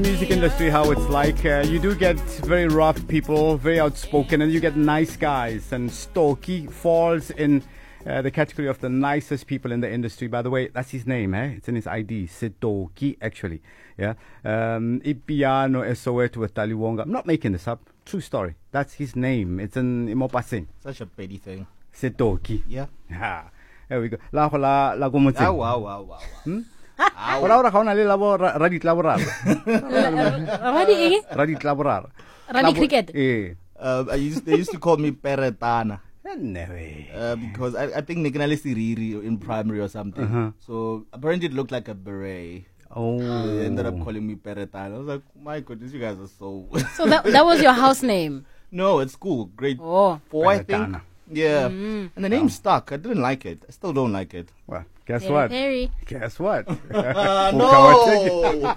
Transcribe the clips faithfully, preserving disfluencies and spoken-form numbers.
Music industry, how it's like. Uh, you do get very rough people, very outspoken, and you get nice guys. And Stocky falls in uh, the category of the nicest people in the industry. By the way, that's his name, eh? It's in his I D, Stocky, actually. Yeah. Um, Ipiano Esoweto with Taliwonga. I'm not making this up. True story. That's his name. It's in Imopasing. Such a petty thing. Stocky. Yeah. Ha. There we go. La la la gumutsing. Oh, wow, wow, wow. Hmm? Ora ora kauna le labo radit laborar. Radi eh? Radit laborar. Radi cricket. Eh. Uh, I used, they used to call me Peretana. No way. Uh, because I, I think Nikanali Siriri in primary or something. Uh-huh. So apparently it looked like a beret. Oh. They ended up calling me Peretana. I was like, my goodness, you guys are so. So that that was your house name? No, it's school. Grade Oh. four, I think. Peretana. Yeah. Mm. And the name stuck. I didn't like it. I still don't like it. Well, guess Very, what? very. Guess what? Uh, no.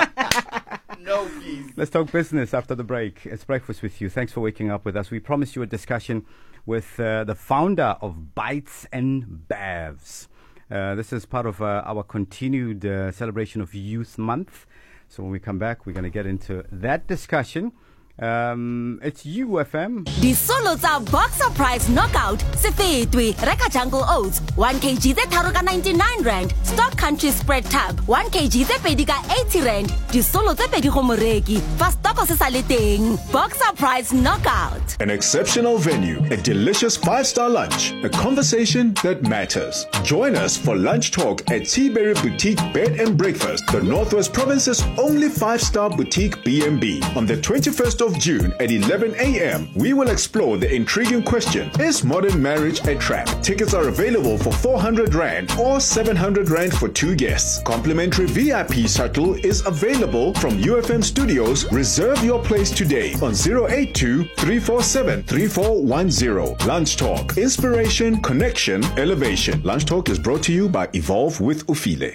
No, please. Let's talk business after the break. It's breakfast with you. Thanks for waking up with us. We promised you a discussion with uh, the founder of Bites and Bavs. Uh, this is part of uh, our continued uh, celebration of Youth Month. So when we come back, we're going to get into that discussion. Um, it's U F M. The solo tsa Boxer Price Knockout Sefetwe Reka Jungle Oats one kilogram tse tharo ka ninety-nine rand. Stock Country Spread Tab one kilogram tse pedi ka eighty rand. Di solo tse pedi go moreki fa stock se sa le teng. Boxer Price Knockout. An exceptional venue, a delicious five-star lunch, a conversation that matters. Join us for lunch talk at Seaberry Boutique Bed and Breakfast, the Northwest Province's only five-star boutique B and B. On the twenty-first of June at eleven a.m., we will explore the intriguing question, is modern marriage a trap? Tickets are available for four hundred rand or seven hundred rand for two guests. Complimentary V I P shuttle is available from U F M Studios. Reserve your place today on zero eight two, three four seven, three four one zero. Lunch Talk. Inspiration, connection, elevation. Lunch Talk is brought to you by Evolve with Ufile.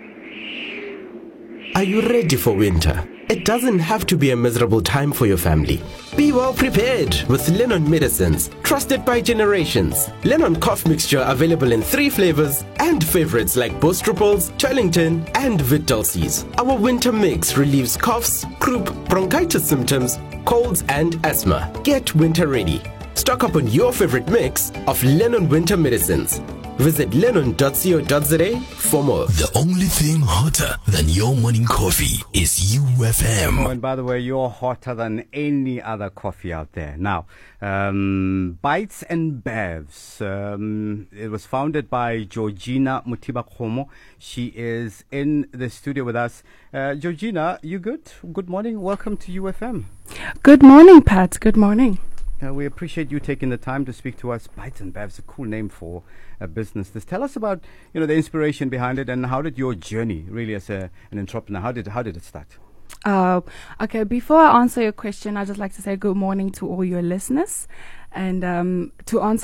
Are you ready for winter? It doesn't have to be a miserable time for your family. Be well prepared with Lennon Medicines, trusted by generations. Lennon cough mixture available in three flavors and favorites like Bostrupals, Charlington, and Vitdulcis. Our winter mix relieves coughs, croup, bronchitis symptoms, colds, and asthma. Get winter ready. Stock up on your favorite mix of Lennon Winter Medicines. Visit lennon dot co dot za for more. The only thing hotter than your morning coffee is U F M. Oh, and by the way, you're hotter than any other coffee out there. Now, um, Bites and Bavs. Um, it was founded by Georgina Mutiba-Khomo. She is in the studio with us. Uh, Georgina, you good? Good morning. Welcome to U F M. Good morning, Pat. Good morning. Uh, we appreciate you taking the time to speak to us. Bites and Bavs, a cool name for a business. This, tell us about, you know, the inspiration behind it, and how did your journey, really, as a, an entrepreneur, how did how did it start? Uh, okay, before I answer your question, I'd just like to say good morning to all your listeners, and um, to answer